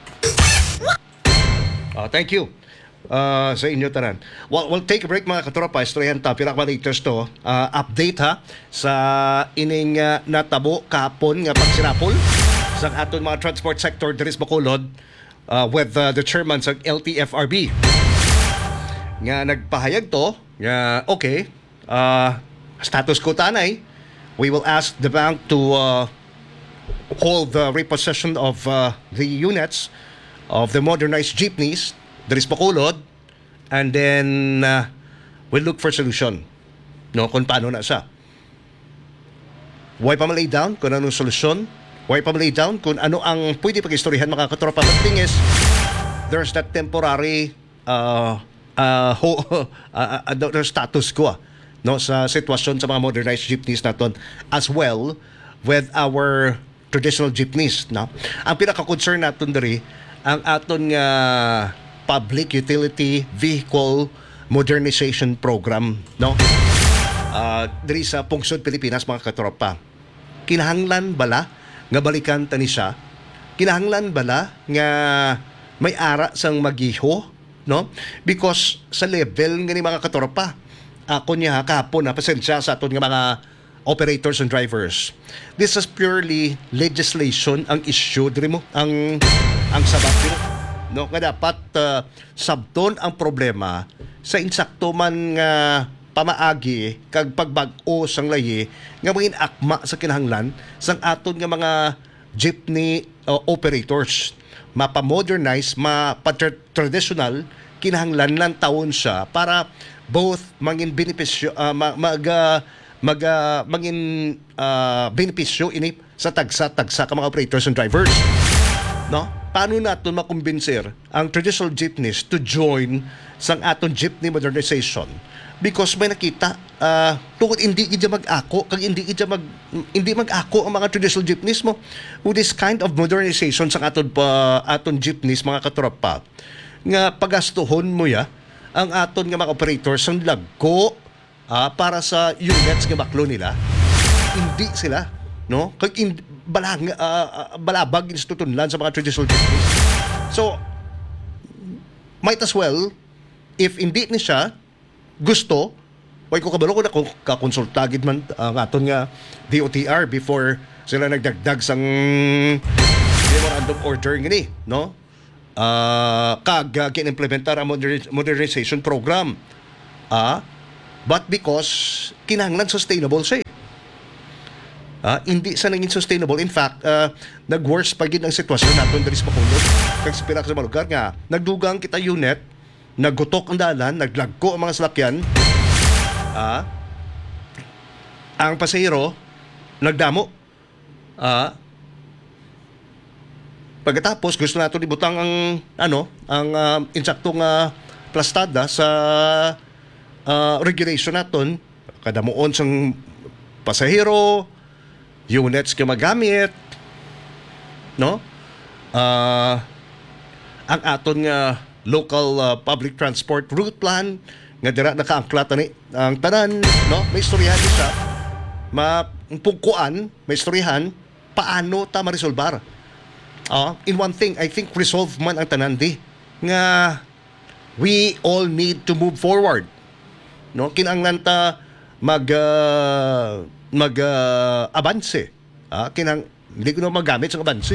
uh, thank you uh, sa inyo tanan. Well, we'll take a break mga katropa. Istoryahan ta pinaka-latest to, uh, update ha sa ining uh, natabo kapon nga pagsirapol sa aton mga transport sector diri sa Bacolod, uh, with uh, the chairman sa L T F R B nga nagpahayag to nga okay, uh, status quo tanay, we will ask the bank to uh, hold the repossession of uh, the units of the modernized jeepneys diri sa Bacolod, and then uh, we'll look for solution, no, kung paano na siya. Why pa malay down kung anong solusyon? Why pa malay down kung ano ang pwede pag-istoryahan mga katropa? But the thing is, there's that temporary uh, uh, ho, uh, uh, uh, status quo, no, sa sitwasyon sa mga modernized jeepneys naton, as well with our traditional jeepneys, no? Ang pinaka-concern naton diri ang aton nga uh, public utility vehicle modernization program, no? Uh, diri sa Pungsod, Pilipinas mga katropa. Kinahanglan bala nga balikan ta ni siya? Kinahanglan bala nga may ara sang magiho, no? Because sa level nga ni mga katropa, ako niya kahapon na pasensya sa aton nga mga operators and drivers. This is purely legislation ang issue diri mo, ang ang sabat diri, no, nga dapat uh, sabton ang problema sa insakto man nga pamaagi kag pagbag-o sang layi nga mangin akma sa kinahanglan sang aton nga mga jeepney uh, operators, mapa-modernize, mapa-traditional, kinahanglan lang taon siya para both mangin benepisyo, uh, mag uh, mag uh, mangin uh, benepisyo ini sa tagsa-tagsa ka mga operators and drivers, no? Paano natin makumbinser ang traditional jeepneys to join sang aton jeepney modernization? Because may nakita, uh, tungkol hindi gidya mag-ako, kag hindi gidya mag hindi mag-ako ang mga traditional jeepneys mo. With this kind of modernization sa aton pa aton jeepneys mga katropa, nga pagastuhon mo ya ang aton nga mga operators ang lagko, uh, para sa units nga baklo nila. Hindi sila, no? Kag in, balang uh, balabag institutunlan sa mga traditional jeepneys. So might as well, if hindi ni siya gusto, way ko kabalo ko na kung kakonsultagid man ang aton nga D O T R before sila nagdagdag sang memorandum order ngini, no? Ah, kag uh, kinimplementar ang moderni- modernization program. Ah, but because kinahanglan sustainable siya. eh. Ah, hindi sa naging sustainable. In fact, uh, nag-worse pa gid ang sitwasyon natin diri sa Bacolod. Kag sa pila sa mga lugar nga nagdugang kita unit, naggutok ang dalan, naglagko ang mga salakyan. Ah, ang pasahero nagdamo. Ah, pagkatapos gusto nato ibutang ang ano, ang uh, insaktong uh, plastada sa uh, regulation naton kadamuon sang pasahero, units ka magamit, no? Uh, ang aton nga local uh, public transport route plan nga dira nakaangklat ani ang tanan, no? May istoryahan siya, mapungkuan, may istoryahan paano ta maresolbar. Uh, in one thing, I think resolve man ang tanan di nga we all need to move forward. No, kinahanglan ta mag uh, mag uh, abanse. Ah, kinang hindi ko na magamit sa abanse.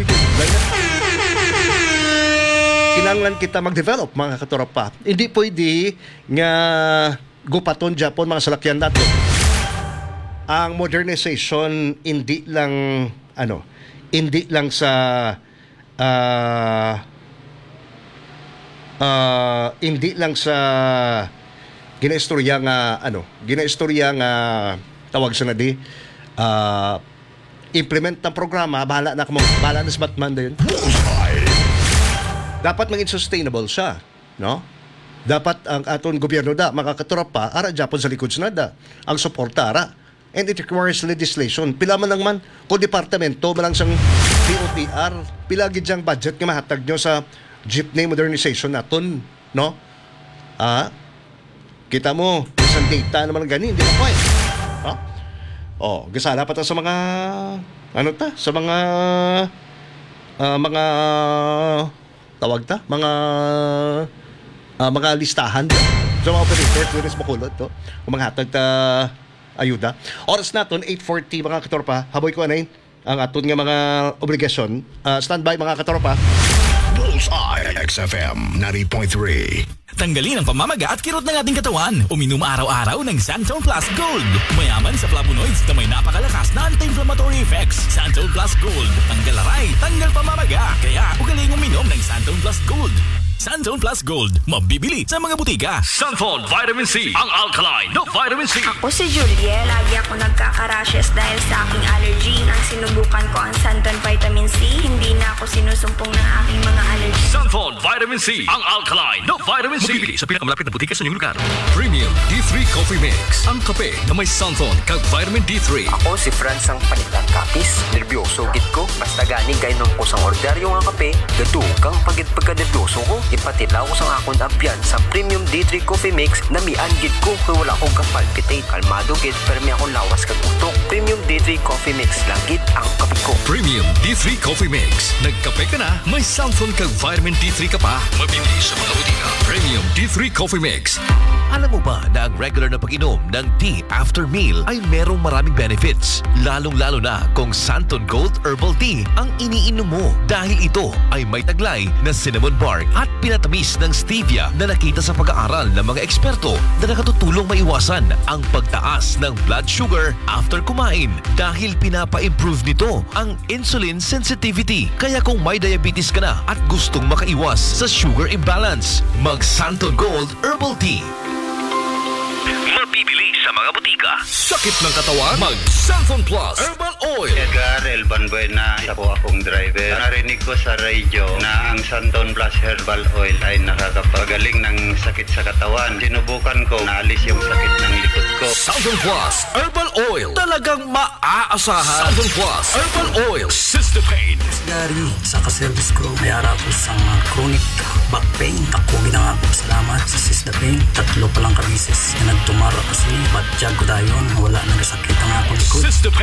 Kinahanglan kita mag-develop mga katropa. Hindi pwede nga gupaton Japon mga salakyan nato. Ang modernization hindi lang ano, hindi lang sa uh, uh, hindi lang sa ginaistorya nga ano, ginaistorya nga tawag sa nadi uh, implement ng programa, bahala na kamo, bahala na sa Batman din. Dapat maging sustainable siya, no? Dapat ang aton gobyerno da makakatropa ara Japon sa likod sunada ang suporta ara. And it requires legislation. Pila man lang man, kung departamento, malang siyang D O T R, pila gid siyang budget nga mahatag nyo sa jeepney modernization naton, no? Ah, kita mo, isang data naman gani, hindi pa po eh. Ha? Oh, gisala pa ta sa mga, ano ta, sa mga, ah, mga, tawag ta, mga, ah, mga listahan sa mga operators, dito sa Bacolod, to. Kung mga hatag ta, ayuda. Oras naton eight forty mga katropa. Haboy ko anay ang aton nga mga obligasyon. Uh, standby mga katropa.
Bullseye X F M ninety point three.
Tanggalin ang pamamaga at kirot ng ating katawan. Uminom araw-araw ng Santone Plus Gold. Mayaman sa flavonoids na may napakalakas na anti-inflammatory effects. Santone Plus Gold. Tanggal aray, tanggal pamamaga. Kaya ugaling uminom ng Santone Plus Gold. Santone Plus Gold. Mabibili sa mga butika.
Santone Vitamin C. Ang alkaline no vitamin C.
Ako si Julie. Lagi ako nagkaka-rashes dahil sa aking allergy. Nang sinubukan ko ang Santone Vitamin C, hindi na ako sinusumpong ng aking mga allergy.
Santone Vitamin C. Ang alkaline no vitamin C. Mabibili sa pinakamalapit na butika sa inyong lugar.
Premium D three Coffee Mix. Ang kape na may Santone kag vitamin D three.
Ako si Franz ang panitan kapis. Nervyoso git ko. Basta gani gay nung kusang order yung ang kape. Gado kang pagit pagka-nervyoso ko. Ipatilaw ko sa akong ampiyan sa Premium D three Coffee Mix na mian gid ko kay wala akong kapalpitate. Kalmado gid pero may akong lawas kag utok. Premium D three Coffee Mix lang gid ang kape ko.
Premium D three Coffee Mix. Nagkape ka na, may Santone kag vitamin D three ka pa. Mabibili sa mga butika. Premium D three Coffee Mix.
Alam mo ba na ang regular na pag-inom ng tea after meal ay merong maraming benefits? Lalong-lalo na kung Santone Gold Herbal Tea ang iniinom mo dahil ito ay may taglay na cinnamon bark at pinatamis ng stevia na nakita sa pag-aaral ng mga eksperto na nakatutulong maiwasan ang pagtaas ng blood sugar after kumain dahil pinapa-improve nito ang insulin sensitivity. Kaya kung may diabetes ka na at gustong makaiwas sa sugar imbalance, mag Santone Gold Herbal Tea.
Mabibili sa mga butika.
Sakit ng katawan? Mag Santone Plus Herbal Oil.
Edgar Elban Buena, ako akong driver. Narinig ko sa radio na ang Santone Plus Herbal Oil ay nakakapagaling ng sakit sa katawan. Sinubukan ko, naalis yung sakit ng likod ko.
Santone Plus Herbal Oil. Talagang maaasahan. Santone Plus Herbal Oil. Sister Pain.
Dari sa kaservice ko, may harap ko sa chronic back pain. Ako ginanga ko salamat sa Sister Pain. Tatlo palang kamisis na nagtumara kasi batjag ko dayon. Wala nang sakit ang akong likod.
Sister Pain.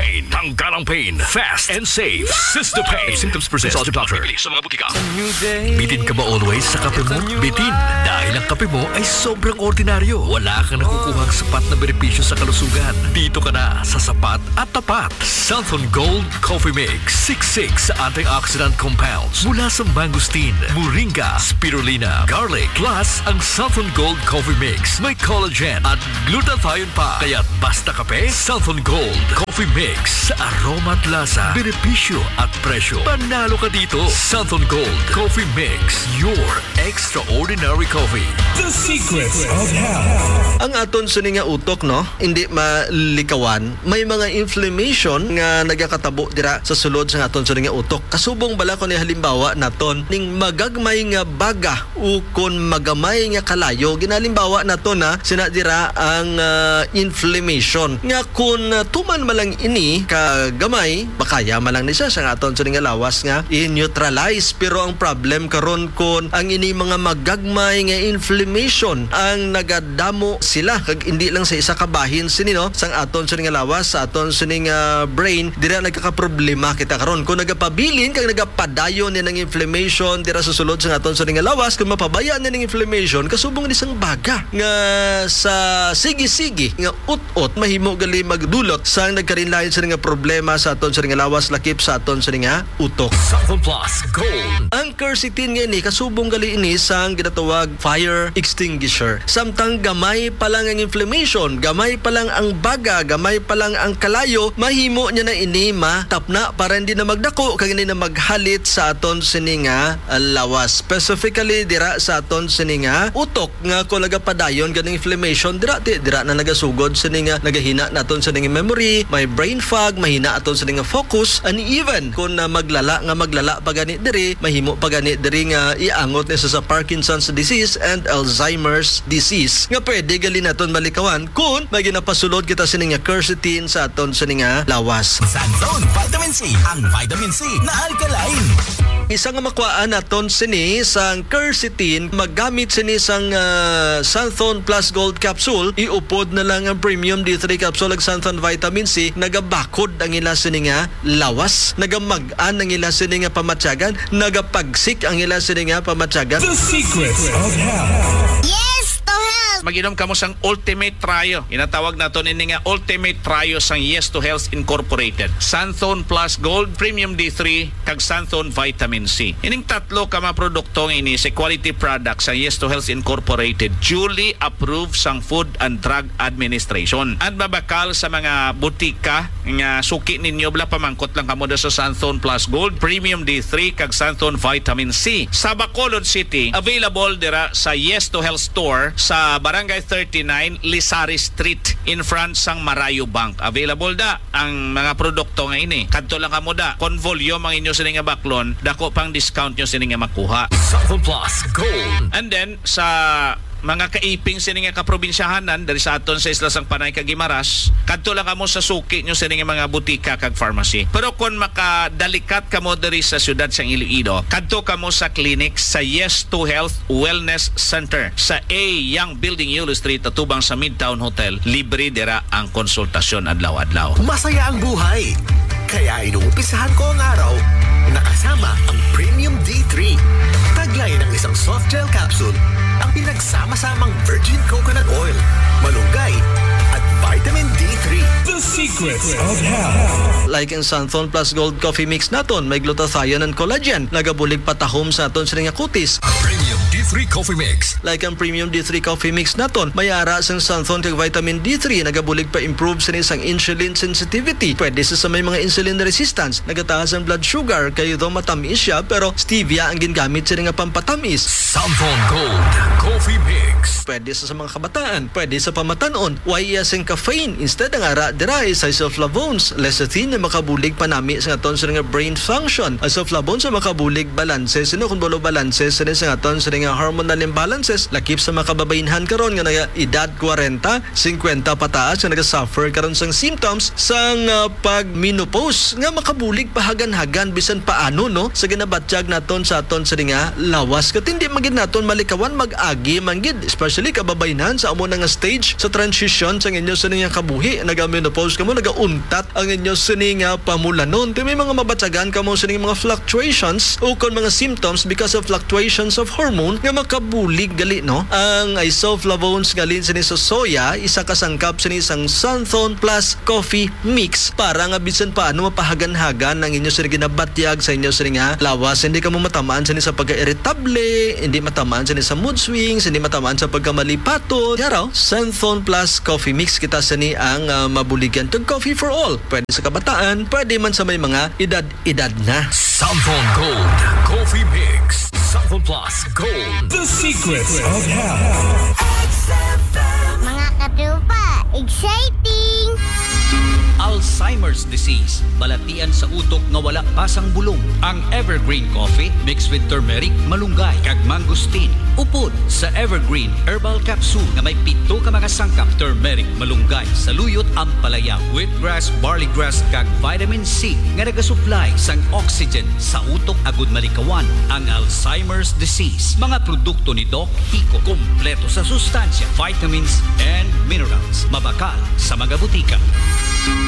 Tanggalang pain, fast and safe. Sistapain. If symptoms persist, consult your doctor. Bibili sa mga butika.
Bitin ka ba always sa kape mo? Bitin. Dahil ang kape mo ay sobrang ordinaryo. Wala kang nakukuhang sapat na benepisyo sa kalusugan. Dito ka na sa sapat at tapat. Santhon Gold Coffee Mix. sixty-six antioxidant compounds mula sa mangosteen, moringa, spirulina, garlic. Plus, ang Santhon Gold Coffee Mix may collagen at glutathione pa. Kaya't basta kape, Santhon Gold Coffee Mix. Sa aroma at lasa, benepisyo at presyo. Panalo ka dito. Santhon Gold Coffee Mix. Your extraordinary coffee.
The secrets of health.
Ang aton sa nga utok, no, hindi malikawan, may mga inflammation nga nagakatabo dira sa sulod sa aton sa nga utok. Kasubong bala ko ni halimbawa naton ning magagmay nga baga o kon magamay nga kalayo, ginalimbawa naton na sina dira ang uh, inflammation nga kun uh, tuman malang ini kagamay, bakaya malang ni siya sa aton sa nga lawas nga i-neutralize. Pero ang problem karon kon ang ini mga magagmay nga inflammation ang nagadamo sila kag hindi lang sa isa ka bahin sini, no, sang aton sa nga lawas, sa aton sa nga brain, dira nagkakaproblema kita karon kung nagapabilin kag nagapadayon ni ng inflammation dira sa sulod sa aton sa nga lawas. Kung mapabaya ni ng inflammation, kasubong ni sang baga nga sa sige-sige nga ut-ut mahimo gali magdulot sang nagkarinlain sa nga problema sa aton sa nga lawas lakip sa aton sa nga utok.
Santhon Plus Gold.
Ang quercetin nga ni kasubong gali ini sang ginatawag fire extinguisher. Samtang gamay pa lang ang inflammation, gamay pa lang ang baga, gamay pa lang ang kalayo, mahimo niya na ini matapna para hindi na magdako kag hindi na maghalit sa aton sini nga lawas. Specifically dira sa aton sini nga utok nga kung nagapadayon ganing inflammation dira di dira na nagasugod sini nga nagahina naton sini nga memory, may brain fog, mahina aton sini nga focus, and even kung na maglala nga maglala pa gani diri, mahimo pa gani diri nga iangot ni sa Parkinson's disease and Alzheimer's disease nga pwede gali naton malikawan kung may ginapasulod kita sini nga quercetin sa aton sini nga lawas.
Santhon Vitamin C, ang vitamin C na alkaline.
Isa nga makuhaan naton sini sang quercetin, maggamit sini sang uh, Santhon Plus Gold Capsule, iupod na lang ang Premium D three Capsule ag Santhon Vitamin C, nagabakod ang ila sini nga lawas, nagamag-an ang ila sini nga pamatyagan, nagapagsik ang ila sini nga pamatyagan.
The secrets of health.
Yes to health!
Mag-inom ka mo sang Ultimate Trio. Inatawag na ito nini nga Ultimate Trio sang Yes to Health Incorporated. Santhon Plus Gold, Premium D three, kag Santhon Vitamin C. Ining tatlo ka mga produktong ini sa quality products sang Yes to Health Incorporated, duly approved sang Food and Drug Administration. At mabakal sa mga butika nga suki ninyo bla pamangkot lang kamo sa Santhon Plus Gold, Premium D three, kag Santhon Vitamin C. Sa Bacolod City, available dira sa Yes to Health Store sa Barangay thirty-nine, Lisari Street, in front sang Marayo Bank. Available da ang mga produkto nga ini. Kadto lang kamo da. Kon volume ang inyo sini nga baklon, dako pang discount nyo sini nga makuha.
Santhon Plus Gold.
And then sa mga kaiping sini nga kaprobinsyahanan dari sa aton sa Isla sang Panay kag Guimaras, kadto lang kamo sa suki nyo sini nga mga butika kag pharmacy. Pero kung makadalikat kamo diri sa syudad sang Iloilo, kadto kamo sa clinic sa Yes to Health Wellness Center sa A Young Building Yulo Street atubang sa Midtown Hotel. Libre dira ang konsultasyon adlaw-adlaw.
Masaya ang buhay, kaya inuumpisahan ko ang araw nakasama ang Premium D three. Taglay ng isang soft gel capsule ang pinagsama-samang virgin coconut oil, malunggay at vitamin D three.
The secrets of health.
Like ang Santhon Plus Gold Coffee Mix naton, may glutathione and collagen, nagabulig patahom sa aton sa nga kutis.
Premium D three Coffee Mix.
Like ang Premium D three Coffee Mix naton, may ara sang Santhon kag vitamin D three, nagabulig pa improve sa isang insulin sensitivity. Pwede sa sa may mga insulin resistance, nagataas ang blood sugar, kayo daw matamis siya pero stevia ang gingamit sa nga pampatamis.
Santhon Gold Coffee Mix.
Pwede sa, sa mga kabataan, pwede sa pamatanon. Why yes ang caffeine? Instead ang ara dira is isoflavones, lecithin na makabulig panami sa aton sa nga brain function. Isoflavones sa makabulig balanse sino kung bolo balanse sa nga aton sa nga nga hormonal imbalances lakip sa mga kababayenhan karon nga naga edad forty, fifty pataas nga naga-suffer karon sang symptoms sang uh, pag-menopause nga makabulig pahagan-hagan bisan paano no sa ginabatyag naton sa aton sa nga lawas ket hindi magid naton malikawan mag-agi manggid especially kababayenhan sa amo nga stage sa transition sa inyo sa nga kabuhi naga-menopause kamo naga-untat ang inyo sa nga pamulanon kay may mga mabatyagan kamo sa mga fluctuations o kon mga symptoms because of fluctuations of hormone nga makabulig gali no ang isoflavones gali sa ni sa soya isa ka sangkap sa ni isang Santhon Plus Coffee Mix para nga bisan paano mapahagan-hagan ang inyo sa ginabatyag sa inyo sa nga lawas hindi ka mo matamaan sa ni sa pagka-irritable hindi matamaan sa ni sa mood swings hindi matamaan sa pagkamalipaton yaraw Santhon Plus Coffee Mix kita sa ni ang uh, mabuligan tag coffee for all pwede sa kabataan pwede man sa may mga edad-edad na
Santhon Gold Coffee Mix. Santhon Plus Gold. The secrets of health.
Mga katupa, exciting!
Alzheimer's disease, balatian sa utok nga wala pasang bulong. Ang Evergreen Coffee mixed with turmeric, malunggay, kag mangosteen. Upod sa Evergreen Herbal Capsule nga may pito ka mga sangkap, turmeric, malunggay, saluyot, ampalaya, wheatgrass, barleygrass, kag vitamin C nga nagasupply sang oxygen sa utok agud malikawan ang Alzheimer's disease. Mga produkto ni Doc Hico, kompleto sa sustansya, vitamins and minerals, mabakal sa mga butika.